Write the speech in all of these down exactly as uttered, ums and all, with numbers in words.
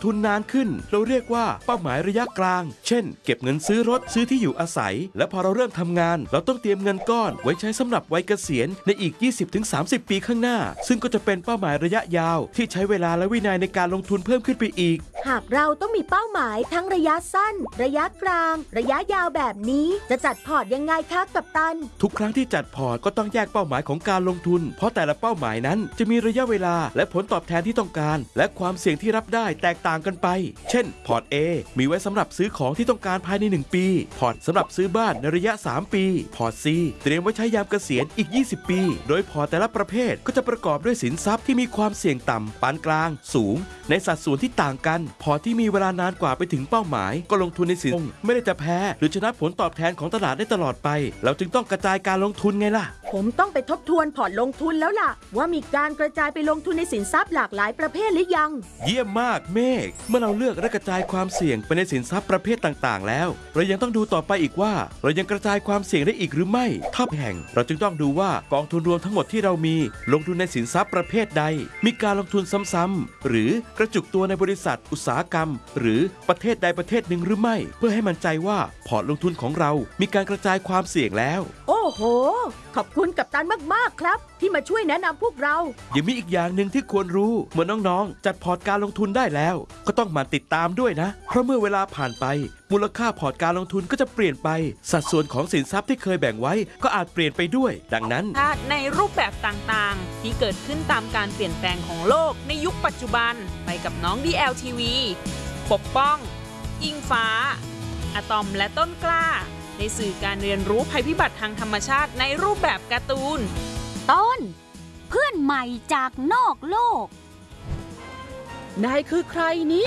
ทุนนานขึ้นเราเรียกว่าเป้าหมายระยะกลางเช่นเก็บเงินซื้อรถซื้อที่อยู่อาศัยและพอเราเริ่มทำงานเราต้องเตรียมเงินก้อนไว้ใช้สำหรับวัยเกษียณในอีก ยี่สิบถึงสามสิบ ปีข้างหน้าซึ่งก็จะเป็นเป้าหมายระยะยาวที่ใช้เวลาและวินัยในการลงทุนเพิ่มขึ้นไปอีกหากเราต้องมีเป้าหมายทั้งระยะสั้นระยะกลางระยะยาวแบบนี้จะจัดพอร์ตยังไงคะกัปตันทุกครั้งที่จัดพอร์ตก็ต้องแยกเป้าหมายของการลงทุนเพราะแต่ละเป้าหมายนั้นจะมีระยะเวลาและผลตอบแทนที่ต้องการและความเสี่ยงที่รับได้แตกต่างกันไปเช่นพอร์ต A มีไว้สำหรับซื้อของที่ต้องการภายในหนึ่งปีพอร์ตสำหรับซื้อบ้านในระยะสามปีพอร์ต C เตรียมไว้ใช้ยามเกษียณอีกยี่สิบปีโดยพอร์ตแต่ละประเภทก็จะประกอบด้วยสินทรัพย์ที่มีความเสี่ยงต่ำปานกลางสูงในสัดส่วนที่ต่างกันพอร์ตที่มีเวลานานกว่าไปถึงเป้าหมายก็ลงทุนในสินทรัพย์ไม่ได้จะแพ้หรือชนะผลตอบแทนของตลาดได้ตลอดไปเราจึงต้องกระจายการลงทุนไงล่ะผมต้องไปทบทวนพอร์ตลงทุนแล้วล่ะว่ามีการกระจายไปลงทุนในสินทรัพย์หลากหลายประเภทหรือยังเยี่ยมมากเมฆเมื่อเราเลือกและกระจายความเสี่ยงไปในสินทรัพย์ประเภทต่างๆแล้วเรายังต้องดูต่อไปอีกว่าเรายังกระจายความเสี่ยงได้อีกหรือไม่ถ้าแห่งเราจึงต้องดูว่ากองทุนรวมทั้งหมดที่เรามีลงทุนในสินทรัพย์ประเภทใดมีการลงทุนซ้ำๆหรือกระจุกตัวในบริษัทอุตสาหกรรมหรือประเทศใดประเทศหนึ่งหรือไม่เพื่อให้มั่นใจว่าพอร์ตลงทุนของเรามีการกระจายความเสี่ยงแล้วโอ้โหขอบคุณกัปตันมากๆครับที่มาช่วยแนะนำพวกเรายังมีอีกอย่างหนึ่งที่ควรรู้เมื่อน้องๆจัดพอร์ตการลงทุนได้แล้วก็ต้องมาติดตามด้วยนะเพราะเมื่อเวลาผ่านไปมูลค่าพอร์ตการลงทุนก็จะเปลี่ยนไปสัดส่วนของสินทรัพย์ที่เคยแบ่งไว้ก็อาจเปลี่ยนไปด้วยดังนั้นในรูปแบบต่างๆที่เกิดขึ้นตามการเปลี่ยนแปลงของโลกในยุคปัจจุบันไปกับน้อง ดี แอล ที วี ปกป้องอิงฟ้าอะตอมและต้นกล้าในสื่อการเรียนรู้ภัยพิบัติทางธรรมชาติในรูปแบบการ์ตูนต้นเพื่อนใหม่จากนอกโลกนายคือใครนี้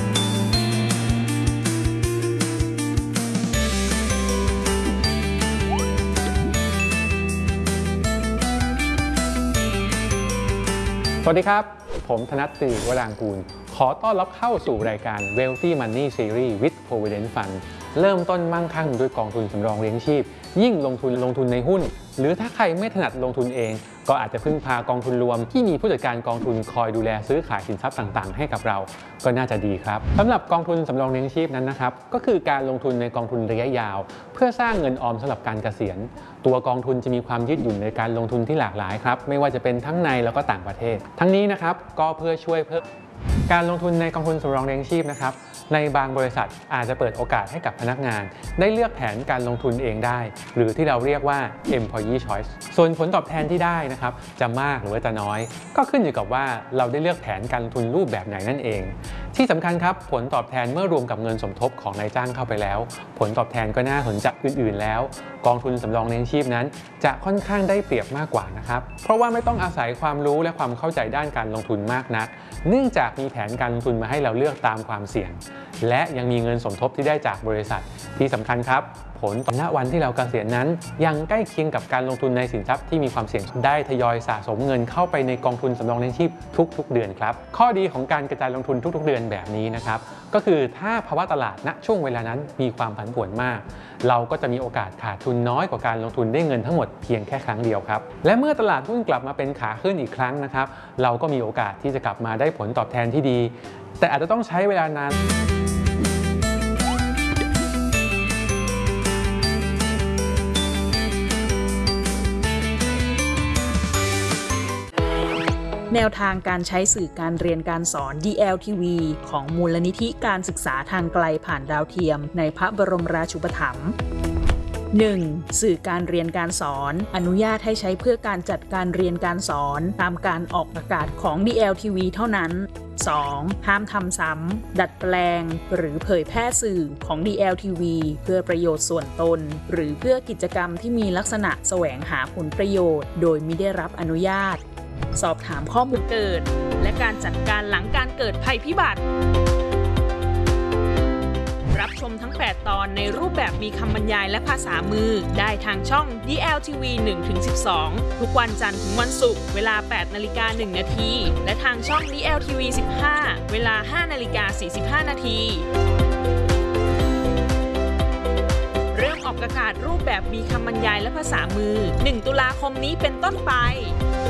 สวัสดีครับผมธนัท สิริวรางกูลขอต้อนรับเข้าสู่รายการ Wealthy Money Series with Provident Fund เริ่มต้นมั่งคั่งด้วยกองทุนสำรองเลี้ยงชีพยิ่งลงทุนลงทุนในหุ้นหรือถ้าใครไม่ถนัดลงทุนเองก็อาจจะพึ่งพากองทุนรวมที่มีผู้จัดการกองทุนคอยดูแลซื้อขายสินทรัพย์ต่างๆให้กับเราก็น่าจะดีครับสำหรับกองทุนสำรองเลี้ยงชีพนั้นนะครับก็คือการลงทุนในกองทุนระยะยาวเพื่อสร้างเงินออมสำหรับการเกษียณตัวกองทุนจะมีความยืดหยุ่นในการลงทุนที่หลากหลายครับไม่ว่าจะเป็นทั้งในแล้วก็ต่างประเทศทั้งนี้นะครับก็เพื่อช่วยเพิ่มการลงทุนในกองทุนสำรองเลี้ยงชีพนะครับในบางบริษัทอาจจะเปิดโอกาสให้กับพนักงานได้เลือกแผนการลงทุนเองได้หรือที่เราเรียกว่า employee choice ส่วนผลตอบแทนที่ได้นะครับจะมากหรือว่าจะน้อยก็ขึ้นอยู่กับว่าเราได้เลือกแผนการลงทุนรูปแบบไหนนั่นเองที่สำคัญครับผลตอบแทนเมื่อรวมกับเงินสมทบของนายจ้างเข้าไปแล้วผลตอบแทนก็น่าสนใจอื่นๆแล้วกองทุนสำรองเลี้ยงชีพนั้นจะค่อนข้างได้เปรียบมากกว่านะครับเพราะว่าไม่ต้องอาศัยความรู้และความเข้าใจด้านการลงทุนมากนักเนื่องจากมีแผนการลงทุนมาให้เราเลือกตามความเสี่ยงและยังมีเงินสมทบที่ได้จากบริษัทที่สำคัญครับผลต่อณวันที่เราเกษียณนั้นยังใกล้เคียงกับการลงทุนในสินทรัพย์ที่มีความเสี่ยงได้ทยอยสะสมเงินเข้าไปในกองทุนสำรองเลี้ยงชีพทุกๆเดือนครับข้อดีของการกระจายลงทุนทุกๆเดือนแบบนี้นะครับก็คือถ้าภาวะตลาดณช่วงเวลานั้นมีความผันผวนมากเราก็จะมีโอกาสขาดทุนน้อยกว่าการลงทุนได้เงินทั้งหมดเพียงแค่ครั้งเดียวครับและเมื่อตลาดหุ้นกลับมาเป็นขาขึ้นอีกครั้งนะครับเราก็มีโอกาสที่จะกลับมาได้ผลตอบแทนที่ดีแต่อาจจะต้องใช้เวลานานแนวทางการใช้สื่อการเรียนการสอน ดี แอล ที วี ของมูลนิธิการศึกษาทางไกลผ่านดาวเทียมในพระบรมราชูปถัมภ์ หนึ่ง. สื่อการเรียนการสอนอนุญาตให้ใช้เพื่อการจัดการเรียนการสอนตามการออกอากาศของ ดี แอล ที วี เท่านั้น สอง. ห้ามทำซ้ำดัดแปลงหรือเผยแพร่สื่อของ ดี แอล ที วี เพื่อประโยชน์ส่วนตนหรือเพื่อกิจกรรมที่มีลักษณะแสวงหาผลประโยชน์โดยมิได้รับอนุญาตสอบถามข้อมูลเกิดและการจัดการหลังการเกิดภัยพิบัติรับชมทั้งแปดตอนในรูปแบบมีคำบรรยายและภาษามือได้ทางช่อง ดี แอล ที วี หนึ่งถึงสิบสอง ทุกวันจันทร์ถึงวันศุกร์เวลา แปดนาฬิกาหนึ่งนาทีและทางช่อง ดี แอล ที วี สิบห้า เวลา ห้านาฬิกาสี่สิบห้านาทีเริ่มออกอากาศรูปแบบมีคำบรรยายและภาษามือหนึ่งตุลาคมนี้เป็นต้นไป